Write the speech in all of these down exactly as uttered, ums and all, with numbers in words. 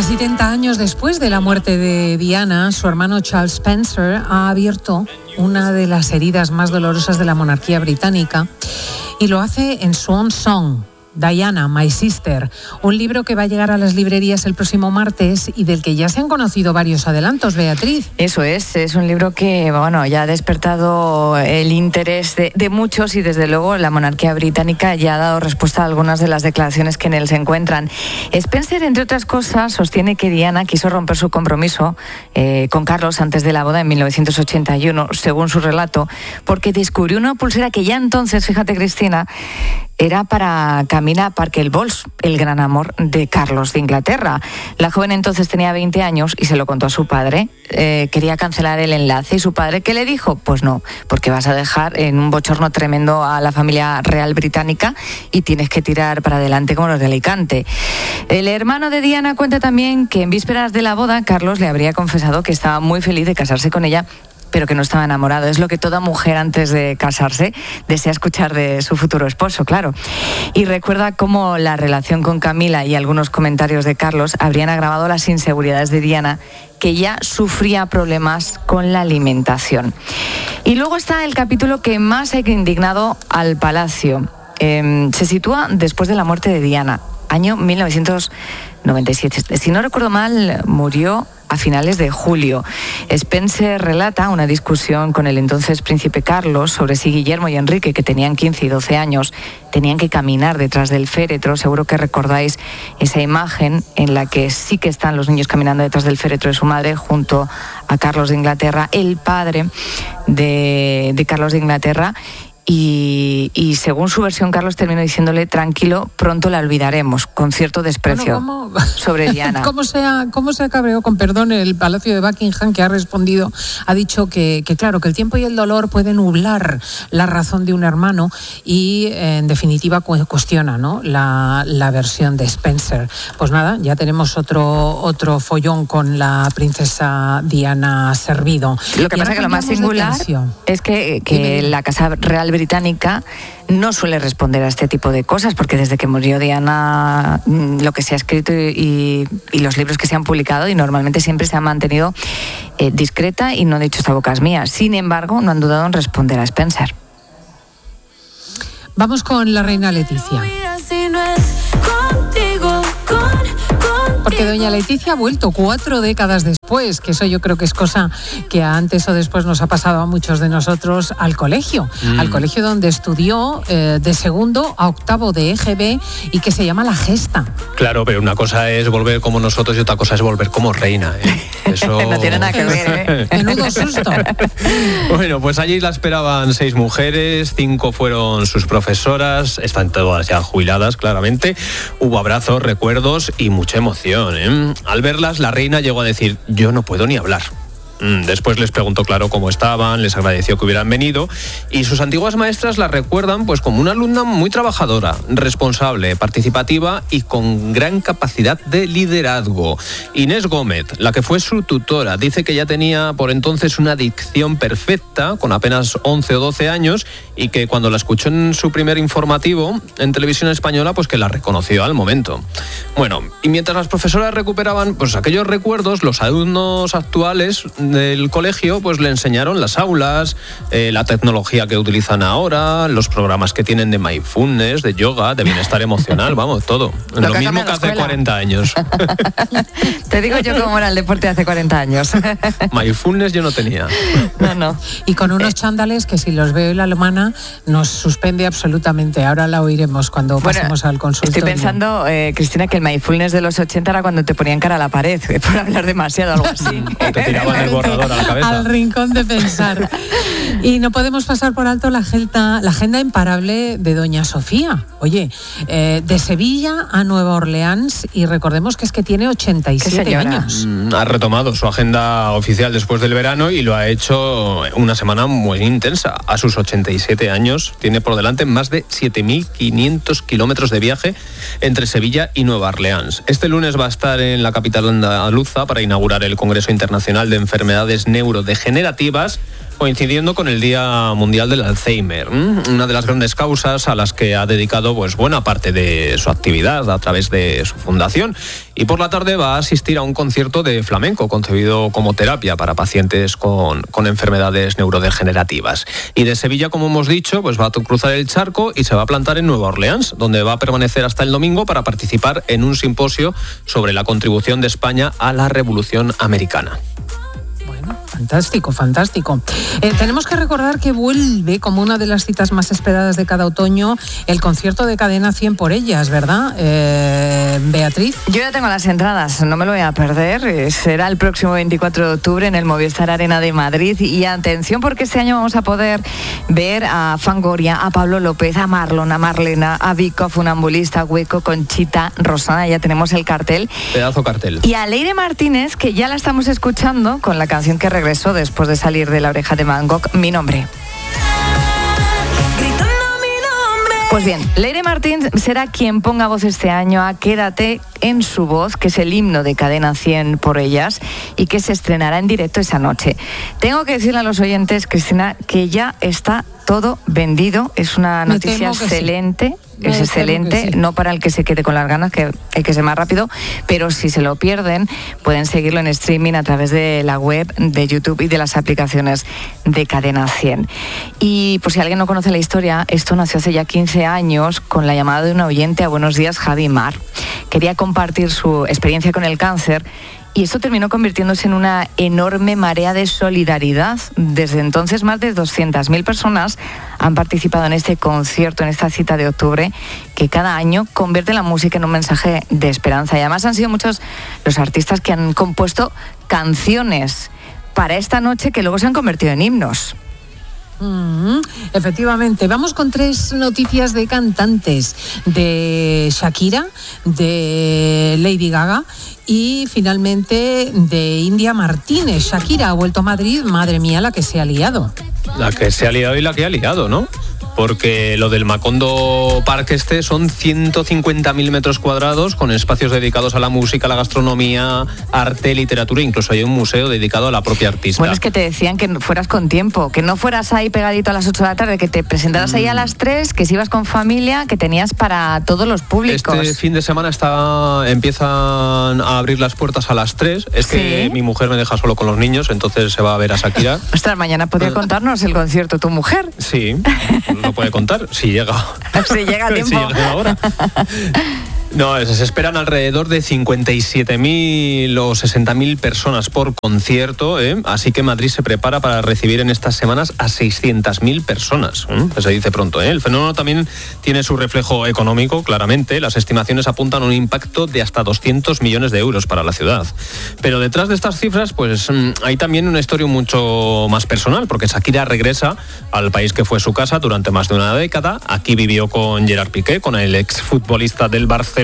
setenta años después de la muerte de Diana, su hermano Charles Spencer ha abierto una de las heridas más dolorosas de la monarquía británica y lo hace en Swan Song, Diana, My Sister, un libro que va a llegar a las librerías el próximo martes y del que ya se han conocido varios adelantos, Beatriz. Eso es, es un libro que bueno, ya ha despertado el interés de, de muchos y desde luego la monarquía británica ya ha dado respuesta a algunas de las declaraciones que en él se encuentran. Spencer, entre otras cosas, sostiene que Diana quiso romper su compromiso eh, con Carlos antes de la boda en mil novecientos ochenta y uno, según su relato, porque descubrió una pulsera que ya entonces, fíjate Cristina, era para Camila Parker Bowles, el gran amor de Carlos de Inglaterra. La joven entonces tenía veinte años y se lo contó a su padre. Eh, quería cancelar el enlace y su padre, ¿qué le dijo? Pues no, porque vas a dejar en un bochorno tremendo a la familia real británica y tienes que tirar para adelante como los de Alicante. El hermano de Diana cuenta también que en vísperas de la boda Carlos le habría confesado que estaba muy feliz de casarse con ella, pero que no estaba enamorado. Es lo que toda mujer antes de casarse desea escuchar de su futuro esposo, claro. Y recuerda cómo la relación con Camila y algunos comentarios de Carlos habrían agravado las inseguridades de Diana, que ya sufría problemas con la alimentación. Y luego está el capítulo que más ha indignado al palacio. Eh, se sitúa después de la muerte de Diana, año mil novecientos noventa y siete. Si no recuerdo mal, murió a finales de julio. Spencer relata una discusión con el entonces príncipe Carlos sobre si Guillermo y Enrique, que tenían quince y doce años, tenían que caminar detrás del féretro. Seguro que recordáis esa imagen en la que sí que están los niños caminando detrás del féretro de su madre junto a Carlos de Inglaterra, el padre de, de Carlos de Inglaterra. Y, y según su versión, Carlos terminó diciéndole: tranquilo, pronto la olvidaremos, con cierto desprecio bueno, ¿cómo? sobre Diana. ¿Cómo se ha, cómo se ha cabreado, con perdón, el Palacio de Buckingham, que ha respondido, ha dicho que, que claro, que el tiempo y el dolor pueden nublar la razón de un hermano y, en definitiva, cuestiona, ¿no?, la, la versión de Spencer. Pues nada, ya tenemos otro, otro follón con la princesa Diana servido. Lo que y pasa es que lo más singular es que, que la Casa Real británica no suele responder a este tipo de cosas, porque desde que murió Diana, lo que se ha escrito y, y los libros que se han publicado, y normalmente siempre se ha mantenido eh, discreta y no ha dicho esta boca es mía. Sin embargo, no han dudado en responder a Spencer. Vamos con la reina Leticia. Porque doña Leticia ha vuelto cuatro décadas después, que eso yo creo que es cosa que antes o después nos ha pasado a muchos de nosotros, al colegio. Mm. Al colegio donde estudió eh, de segundo a octavo de E G B y que se llama La Gesta. Claro, pero una cosa es volver como nosotros y otra cosa es volver como reina, ¿eh? Eso... no tiene nada que ver, ¿eh? Menudo susto. Bueno, pues allí la esperaban seis mujeres, cinco fueron sus profesoras, están todas ya jubiladas, claramente. Hubo abrazos, recuerdos y mucha emoción. ¿eh? Al verlas, la reina llegó a decir: yo no puedo ni hablar. Después les preguntó, claro, cómo estaban, les agradeció que hubieran venido y sus antiguas maestras la recuerdan pues como una alumna muy trabajadora, responsable, participativa y con gran capacidad de liderazgo. Inés Gómez, la que fue su tutora, dice que ya tenía por entonces una dicción perfecta, con apenas once o doce años, y que cuando la escuchó en su primer informativo en televisión española, pues que la reconoció al momento. Bueno, y mientras las profesoras recuperaban pues aquellos recuerdos, los alumnos actuales del colegio pues le enseñaron las aulas, eh, la tecnología que utilizan ahora, los programas que tienen de mindfulness, de yoga, de bienestar emocional, vamos, todo. Lo, Lo que mismo que hace cuarenta años. Te digo yo cómo era el deporte hace cuarenta años. Mindfulness yo no tenía. No, no. Y con unos chándales que si los veo en la alemana nos suspende absolutamente. Ahora la oiremos cuando bueno, pasemos al consultorio. Estoy pensando, eh, Cristina, que el mindfulness de los ochenta era cuando te ponían cara a la pared, por hablar demasiado, algo así. O te tiraban el borrador a la cabeza. Al rincón de pensar. Y no podemos pasar por alto la agenda, la agenda imparable de doña Sofía. Oye, eh, de Sevilla a Nueva Orleans, y recordemos que es que tiene ochenta y siete años. Mm, ha retomado su agenda oficial después del verano y lo ha hecho una semana muy intensa. A sus ochenta y siete años tiene por delante más de siete mil quinientos kilómetros de viaje entre Sevilla y Nueva Orleans. Este lunes va a estar en la capital andaluza para inaugurar el Congreso Internacional de Enfermedades Neurodegenerativas, coincidiendo con el Día Mundial del Alzheimer, una de las grandes causas a las que ha dedicado pues buena parte de su actividad a través de su fundación. Y por la tarde va a asistir a un concierto de flamenco concebido como terapia para pacientes con, con enfermedades neurodegenerativas. Y de Sevilla, como hemos dicho, pues va a cruzar el charco y se va a plantar en Nueva Orleans, donde va a permanecer hasta el domingo para participar en un simposio sobre la contribución de España a la Revolución Americana. Fantástico, fantástico. Eh, tenemos que recordar que vuelve como una de las citas más esperadas de cada otoño el concierto de Cadena cien por ellas, ¿verdad, eh, Beatriz? Yo ya tengo las entradas, no me lo voy a perder. Será el próximo veinticuatro de octubre en el Movistar Arena de Madrid. Y atención, porque este año vamos a poder ver a Fangoria, a Pablo López, a Marlon, a Marlena, a Vico, a Funambulista, a Hueco, Conchita, Rosana, ya tenemos el cartel. Pedazo cartel. Y a Leire Martínez, que ya la estamos escuchando con la canción que regresó después de salir de La Oreja de Van Gogh, Mi Nombre. Pues bien, Leire Martín será quien ponga voz este año a Quédate en su voz, que es el himno de Cadena cien por ellas y que se estrenará en directo esa noche. Tengo que decirle a los oyentes, Cristina, que ya está todo vendido. Es una noticia excelente. Sí. Es Me excelente, sí. No para el que se quede con las ganas, que hay que ser más rápido, pero si se lo pierden, pueden seguirlo en streaming a través de la web, de YouTube y de las aplicaciones de Cadena cien. Y por si alguien no conoce la historia, esto nació hace ya quince años con la llamada de un oyente a Buenos Días, Javi Mar. Quería compartir su experiencia con el cáncer. Y esto terminó convirtiéndose en una enorme marea de solidaridad. Desde entonces, más de doscientas mil personas han participado en este concierto, en esta cita de octubre, que cada año convierte la música en un mensaje de esperanza. Y además han sido muchos los artistas que han compuesto canciones para esta noche que luego se han convertido en himnos. Mm, efectivamente, vamos con tres noticias de cantantes, de Shakira, de Lady Gaga y finalmente de India Martínez. Shakira ha vuelto a Madrid, madre mía la que se ha liado. La que se ha liado y la que ha liado, ¿no? Porque lo del Macondo Park este son ciento cincuenta mil metros cuadrados con espacios dedicados a la música, a la gastronomía, arte, literatura, incluso hay un museo dedicado a la propia artista. Bueno, es que te decían que fueras con tiempo, que no fueras ahí pegadito a las ocho de la tarde, que te presentaras mm. ahí a las tres, que si ibas con familia, que tenías para todos los públicos. Este fin de semana está, empiezan a abrir las puertas a las tres, es ¿Sí? que mi mujer me deja solo con los niños, entonces se va a ver a Shakira. Ostras, mañana podría contarnos el concierto tu mujer. Sí, lo puede contar, si llega. Si llega a tiempo. Si llega ahora. No, se esperan alrededor de cincuenta y siete mil o sesenta mil personas por concierto, ¿eh? Así que Madrid se prepara para recibir en estas semanas a seiscientas mil personas. ¿eh? Pues se dice pronto, ¿eh? El fenómeno también tiene su reflejo económico, claramente. Las estimaciones apuntan a un impacto de hasta doscientos millones de euros para la ciudad. Pero detrás de estas cifras, pues hay también una historia mucho más personal, porque Shakira regresa al país que fue su casa durante más de una década. Aquí vivió con Gerard Piqué, con el exfutbolista del Barcelona,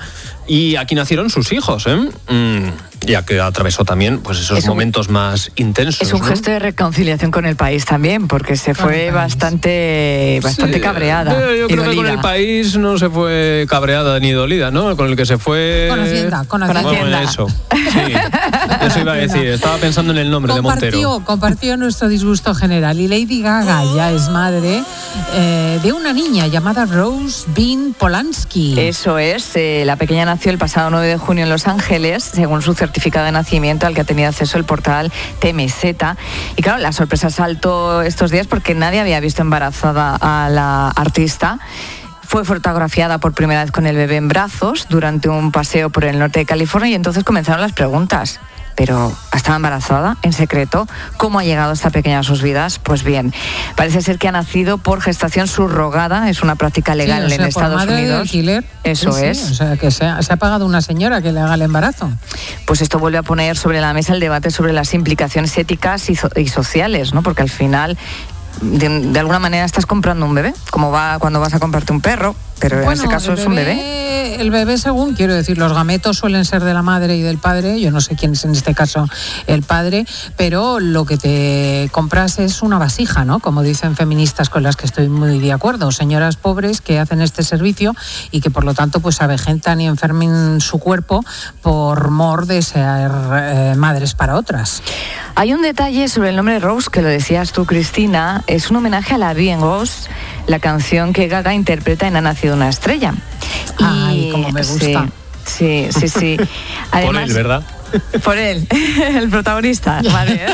y aquí nacieron sus hijos, ¿eh? Mm, ya que atravesó también pues esos es momentos un, más intensos. Es un ¿no? gesto de reconciliación con el país también, porque se fue bastante, bastante sí, cabreada. Yo creo que con el país no se fue cabreada ni dolida, ¿no? Con el que se fue... Con Hacienda, con Hacienda. Bueno, eso, sí, eso iba a decir, estaba pensando en el nombre compartió, de Montero. Compartió nuestro disgusto general, y Lady Gaga ya es madre eh, de una niña llamada Rose Bean Polanski. Eso es, eh, la pequeña nació el pasado nueve de junio en Los Ángeles, según su certificado de nacimiento al que ha tenido acceso el portal T M Z. Y claro, la sorpresa saltó estos días porque nadie había visto embarazada a la artista. Fue fotografiada por primera vez con el bebé en brazos durante un paseo por el norte de California y entonces comenzaron las preguntas. Pero ¿estaba embarazada en secreto? ¿Cómo ha llegado esta pequeña a sus vidas? Pues bien, parece ser que ha nacido por gestación subrogada, es una práctica legal sí, o sea, en Estados por madre Unidos. De alquiler. Eso sí, es. Sí, o sea, que se ha, se ha pagado una señora que le haga el embarazo. Pues esto vuelve a poner sobre la mesa el debate sobre las implicaciones éticas y, so- y sociales, ¿no? Porque al final de, de alguna manera estás comprando un bebé, como va cuando vas a comprarte un perro, pero bueno, en este caso es un bebé. El bebé, según, quiero decir, los gametos suelen ser de la madre y del padre, yo no sé quién es en este caso el padre, pero lo que te compras es una vasija, ¿no? Como dicen feministas con las que estoy muy de acuerdo, señoras pobres que hacen este servicio y que por lo tanto pues avejentan y enfermen su cuerpo por mor de ser eh, madres para otras. Hay un detalle sobre el nombre Rose, que lo decías tú, Cristina, es un homenaje a la Vie en Rose, la canción que Gaga interpreta en Ha nacido una estrella. Ay, y, como me gusta. Sí, sí, sí. sí. Además, por él, ¿verdad? Por él, el protagonista. Vale.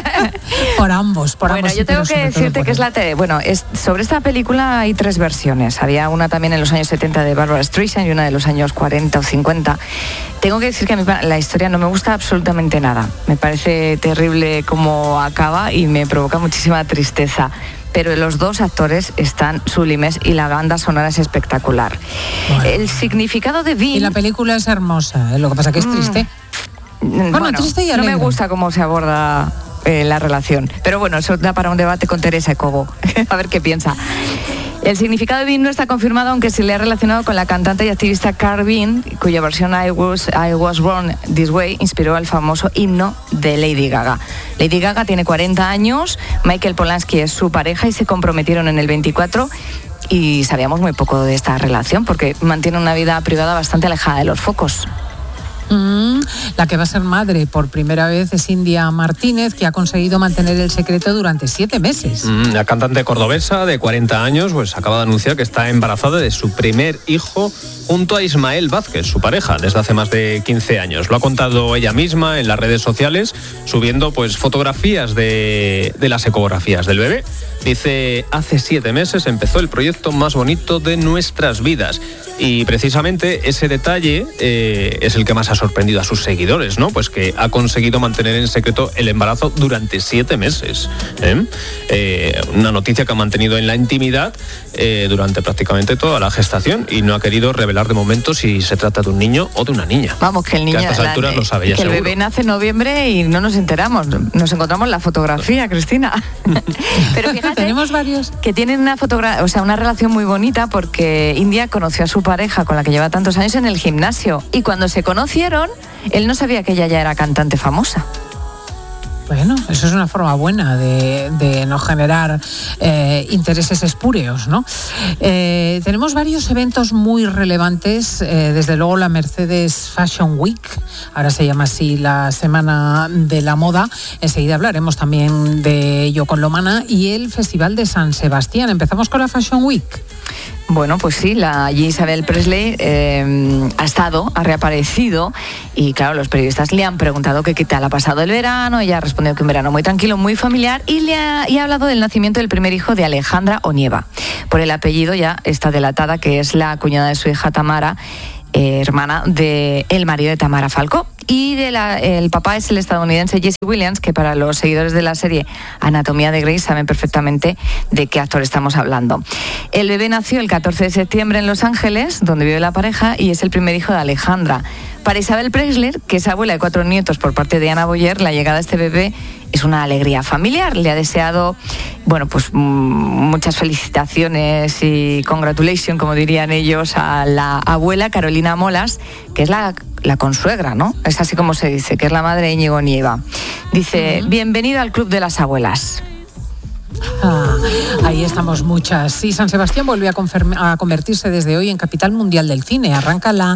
Por ambos, por bueno, ambos. Bueno, yo tengo que decirte que es la tele. Bueno, es, sobre esta película hay tres versiones. Había una también en los años setenta de Barbara Streisand y una de los años cuarenta o cincuenta. Tengo que decir que a mí la historia no me gusta absolutamente nada. Me parece terrible cómo acaba y me provoca muchísima tristeza. Pero los dos actores están sublimes y la banda sonora es espectacular. Bueno. El significado de Vin... Y la película es hermosa, ¿eh? Lo que pasa que es triste. Mm, bueno, bueno, triste y alegre. No me gusta cómo se aborda eh, la relación. Pero bueno, eso da para un debate con Teresa Cobo. A ver qué piensa. El significado de Bean no está confirmado, aunque se le ha relacionado con la cantante y activista Carl Bean, cuya versión I Was, I Was Born This Way inspiró al famoso himno de Lady Gaga. Lady Gaga tiene cuarenta años, Michael Polanski es su pareja y se comprometieron en el veinticuatro y sabíamos muy poco de esta relación porque mantiene una vida privada bastante alejada de los focos. Mm, la que va a ser madre por primera vez es India Martínez, que ha conseguido mantener el secreto durante siete meses. Mm, la cantante cordobesa de cuarenta años pues acaba de anunciar que está embarazada de su primer hijo junto a Ismael Vázquez, su pareja, desde hace más de quince años. Lo ha contado ella misma en las redes sociales, subiendo pues fotografías de, de las ecografías del bebé. Dice, hace siete meses empezó el proyecto más bonito de nuestras vidas. Y precisamente ese detalle eh, es el que más ha sorprendido a sus seguidores, ¿no? Pues que ha conseguido mantener en secreto el embarazo durante siete meses. ¿eh? Eh, una noticia que ha mantenido en la intimidad eh, durante prácticamente toda la gestación y no ha querido revelar de momento si se trata de un niño o de una niña. Vamos, que el niño... Que a estas la, alturas lo sabe ya que seguro. El bebé nace en noviembre y no nos enteramos. Nos encontramos la fotografía, Cristina. Pero fíjate, tenemos varios que tienen una fotografía, o sea, una relación muy bonita porque India conoció a su pareja con la que lleva tantos años en el gimnasio y cuando se conocieron él no sabía que ella ya era cantante famosa. Bueno, eso es una forma buena de, de no generar eh, intereses espúreos, ¿no? Eh, tenemos varios eventos muy relevantes, eh, desde luego la Mercedes Fashion Week, ahora se llama así la Semana de la Moda, enseguida hablaremos también de ello con Lomana, y el Festival de San Sebastián. Empezamos con la Fashion Week. Bueno, pues sí, la allí Isabel Presley eh, ha estado, ha reaparecido y claro, los periodistas le han preguntado qué tal ha pasado el verano. Ella ha respondido que un verano muy tranquilo, muy familiar y, le ha, y ha hablado del nacimiento del primer hijo de Alejandra Onieva. Por el apellido ya está delatada que es la cuñada de su hija Tamara, eh, hermana del marido de Tamara Falcó. Y de la, el papá es el estadounidense Jesse Williams, que para los seguidores de la serie Anatomía de Grey saben perfectamente de qué actor estamos hablando. El bebé nació el catorce de septiembre en Los Ángeles, donde vive la pareja, y es el primer hijo de Alejandra. Para Isabel Presley, que es abuela de cuatro nietos por parte de Ana Boyer, la llegada de este bebé es una alegría familiar. Le ha deseado, bueno, pues muchas felicitaciones y congratulations, como dirían ellos, a la abuela Carolina Molas, que es la, la consuegra, ¿no? Es así como se dice, que es la madre de Íñigo Nieva. Dice, uh-huh. Bienvenido al Club de las Abuelas. Ah, ahí estamos muchas. Y San Sebastián vuelve a, confer- a convertirse desde hoy en capital mundial del cine. Arranca la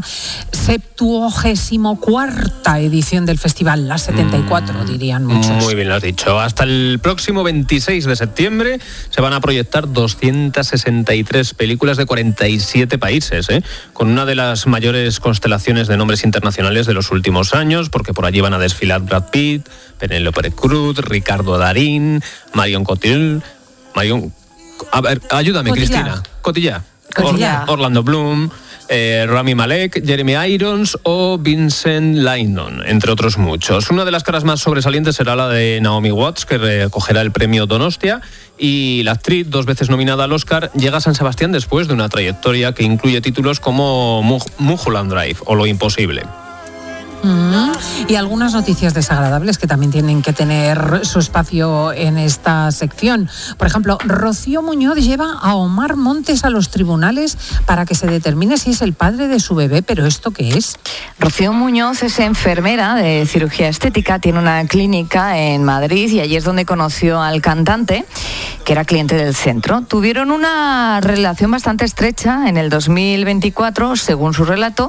septuagésimo cuarta edición del festival, la setenta y cuatro, mm, dirían muchos. Muy bien lo has dicho. Hasta el próximo veintiséis de septiembre se van a proyectar doscientas sesenta y tres películas de cuarenta y siete países, ¿eh? Con una de las mayores constelaciones de nombres internacionales de los últimos años, porque por allí van a desfilar Brad Pitt, Penélope Cruz, Ricardo Darín, Marion Cotillard, Marion, a ver, ayúdame, Cotillard. Cristina. Cotillard. Cotillard. Or, Orlando Bloom, eh, Rami Malek, Jeremy Irons o Vincent Lindon, entre otros muchos. Una de las caras más sobresalientes será la de Naomi Watts, que recogerá el premio Donostia, y la actriz, dos veces nominada al Oscar, llega a San Sebastián después de una trayectoria que incluye títulos como Mulholland Drive o Lo Imposible. Mm, y algunas noticias desagradables que también tienen que tener su espacio en esta sección. Por ejemplo, Rocío Muñoz lleva a Omar Montes a los tribunales para que se determine si es el padre de su bebé. ¿Pero esto qué es? Rocío Muñoz es enfermera de cirugía estética, tiene una clínica en Madrid y allí es donde conoció al cantante, que era cliente del centro. Tuvieron una relación bastante estrecha en el dos mil veinticuatro, según su relato,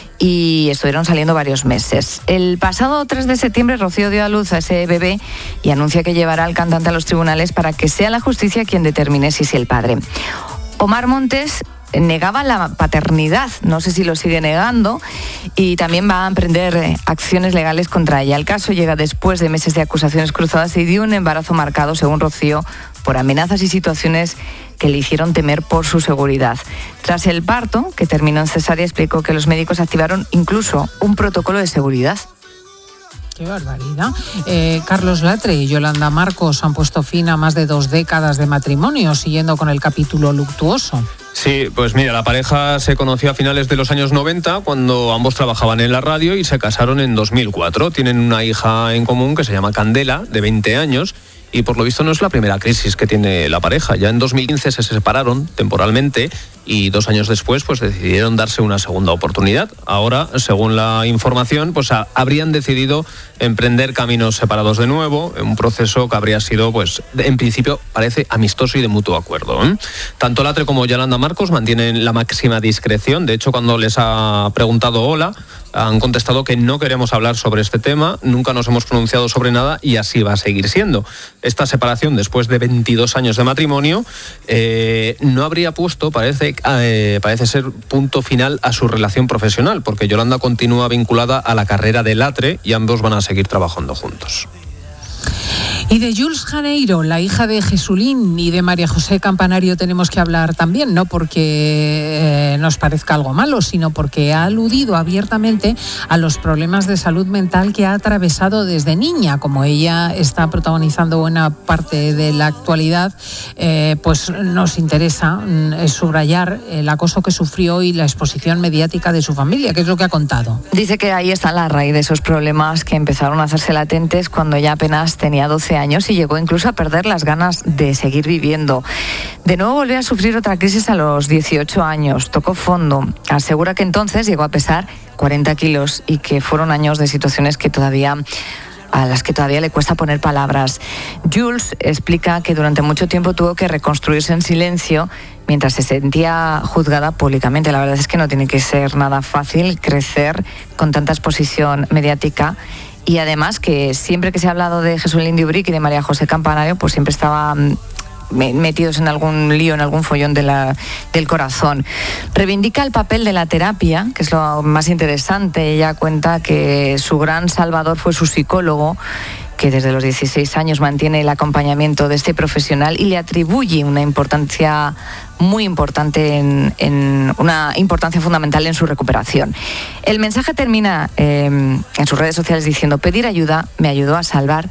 y estuvieron saliendo varios meses. El pasado tres de septiembre Rocío dio a luz a ese bebé y anuncia que llevará al cantante a los tribunales para que sea la justicia quien determine si es el padre. Omar Montes negaba la paternidad, no sé si lo sigue negando, y también va a emprender acciones legales contra ella. El caso llega después de meses de acusaciones cruzadas y de un embarazo marcado, según Rocío, por amenazas y situaciones que le hicieron temer por su seguridad. Tras el parto, que terminó en cesárea, explicó que los médicos activaron incluso un protocolo de seguridad. ¡Qué barbaridad! Eh, Carlos Latre y Yolanda Marcos han puesto fin a más de dos décadas de matrimonio, siguiendo con el capítulo luctuoso. Sí, pues mira, la pareja se conoció a finales de los años noventa, cuando ambos trabajaban en la radio, y se casaron en dos mil cuatro. Tienen una hija en común que se llama Candela, de veinte años, y por lo visto no es la primera crisis que tiene la pareja. Ya en dos mil quince se separaron temporalmente y dos años después pues decidieron darse una segunda oportunidad. Ahora, según la información, pues a, habrían decidido emprender caminos separados de nuevo, un proceso que habría sido, pues en principio, parece amistoso y de mutuo acuerdo, ¿eh? Tanto Latre como Yolanda Marcos mantienen la máxima discreción. De hecho, cuando les ha preguntado hola, han contestado que no queremos hablar sobre este tema, nunca nos hemos pronunciado sobre nada y así va a seguir siendo. Esta separación, después de veintidós años de matrimonio, eh, no habría puesto, parece, eh, parece ser, punto final a su relación profesional, porque Yolanda continúa vinculada a la carrera de Latre y ambos van a seguir trabajando juntos. Y de Jules Janeiro, la hija de Jesulín, y de María José Campanario tenemos que hablar también, no porque eh, nos parezca algo malo, sino porque ha aludido abiertamente a los problemas de salud mental que ha atravesado desde niña. Como ella está protagonizando buena parte de la actualidad, eh, pues nos interesa mm, subrayar el acoso que sufrió y la exposición mediática de su familia, que es lo que ha contado. Dice que ahí está la raíz de esos problemas que empezaron a hacerse latentes cuando ya apenas tenía doce años y llegó incluso a perder las ganas de seguir viviendo. De nuevo volvió a sufrir otra crisis a los dieciocho años, tocó fondo. Asegura que entonces llegó a pesar cuarenta kilos y que fueron años de situaciones que todavía a las que todavía le cuesta poner palabras. Jules explica que durante mucho tiempo tuvo que reconstruirse en silencio mientras se sentía juzgada públicamente. La verdad es que no tiene que ser nada fácil crecer con tanta exposición mediática. Y además que siempre que se ha hablado de Jesulín Diubric y de María José Campanario, pues siempre estaba metidos en algún lío, en algún follón de la, del corazón. Reivindica el papel de la terapia, que es lo más interesante. Ella cuenta que su gran salvador fue su psicólogo, que desde los dieciséis años mantiene el acompañamiento de este profesional y le atribuye una importancia muy importante, en, en una importancia fundamental en su recuperación. El mensaje termina eh, en sus redes sociales diciendo: pedir ayuda me ayudó a salvar